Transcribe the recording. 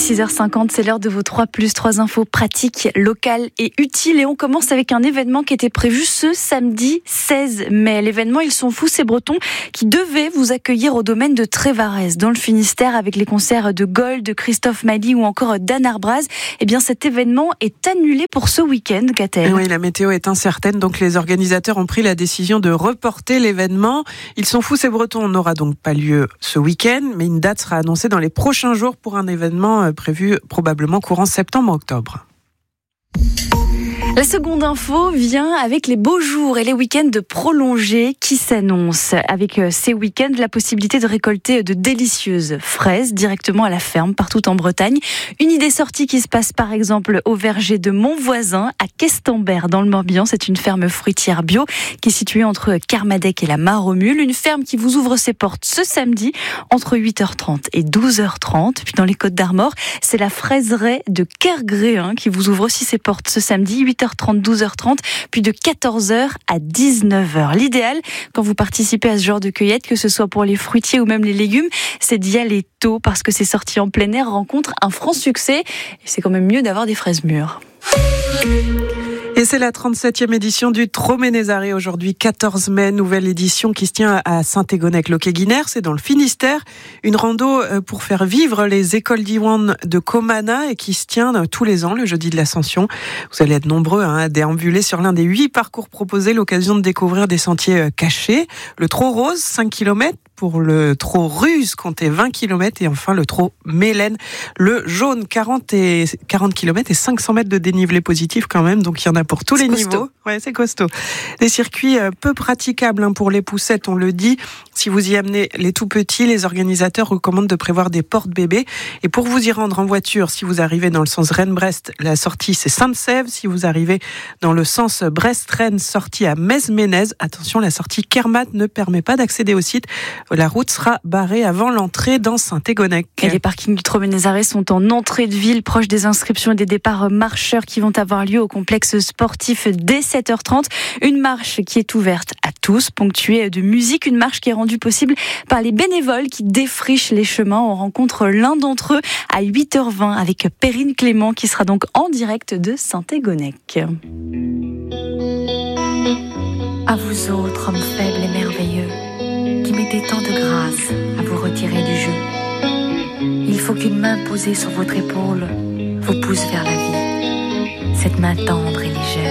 6h50, c'est l'heure de vos 3+3 infos pratiques, locales et utiles. Et on commence avec un événement qui était prévu ce samedi 16 mai. L'événement Ils sont fous, ces Bretons, qui devait vous accueillir au domaine de Trévarez, dans le Finistère, avec les concerts de Gold, de Christophe Mailly ou encore d'Anne Arbraz. Eh bien, cet événement est annulé pour ce week-end, Catel. Oui, la météo est incertaine, donc les organisateurs ont pris la décision de reporter l'événement. Ils sont fous, ces Bretons n'aura donc pas lieu ce week-end, mais une date sera annoncée dans les prochains jours pour un événement prévu probablement courant septembre-octobre. La seconde info vient avec les beaux jours et les week-ends prolongés qui s'annoncent. Avec ces week-ends, la possibilité de récolter de délicieuses fraises directement à la ferme partout en Bretagne. Une idée sortie qui se passe par exemple au verger de Montvoisin à Questembert dans le Morbihan. C'est une ferme fruitière bio qui est située entre Kermadec et la Mare-aux-Mules. Une ferme qui vous ouvre ses portes ce samedi entre 8h30 et 12h30. Puis dans les Côtes-d'Armor, c'est la fraiseraie de Kergréen qui vous ouvre aussi ses portes ce samedi, 8h30, 12h30, puis de 14h à 19h. L'idéal, quand vous participez à ce genre de cueillette, que ce soit pour les fruitiers ou même les légumes, c'est d'y aller tôt parce que ces sorties en plein air rencontrent un franc succès. Et c'est quand même mieux d'avoir des fraises mûres. Et c'est la 37e édition du Troménézaré, aujourd'hui 14 mai, nouvelle édition qui se tient à Saint-Égonec-Loquet-Guinère, c'est dans le Finistère. Une rando pour faire vivre les écoles d'Iwan de Comana et qui se tient tous les ans, le jeudi de l'Ascension. Vous allez être nombreux à déambuler sur l'un des 8 parcours proposés, l'occasion de découvrir des sentiers cachés. Le trot rose, 5 km. Pour le trot ruse, comptez 20 km. Et enfin, le trot Mélène, le jaune, 40 km et 500 mètres de dénivelé positif quand même. Donc, il y en a pour tous les niveaux. Ouais, c'est costaud. Des circuits peu praticables pour les poussettes, on le dit. Si vous y amenez les tout petits, les organisateurs recommandent de prévoir des portes-bébés. Et pour vous y rendre en voiture, si vous arrivez dans le sens Rennes-Brest, la sortie c'est Sainte-Sève. Si vous arrivez dans le sens Brest-Rennes, sortie à Metz-Ménez, attention, la sortie Kermat ne permet pas d'accéder au site. La route sera barrée avant l'entrée dans Saint-Égonec. Et les parkings du Troménézaré sont en entrée de ville, proche des inscriptions et des départs marcheurs qui vont avoir lieu au complexe sportif dès 7h30. Une marche qui est ouverte à tous, ponctuée de musique. Une marche qui est rendue possible par les bénévoles qui défrichent les chemins. On rencontre l'un d'entre eux à 8h20 avec Perrine Clément qui sera donc en direct de Saint-Égonec. À vous autres, hommes faibles et merveilleux, qui mettez tant de grâce à vous retirer du jeu. Il faut qu'une main posée sur votre épaule vous pousse vers la vie. Cette main tendre et légère.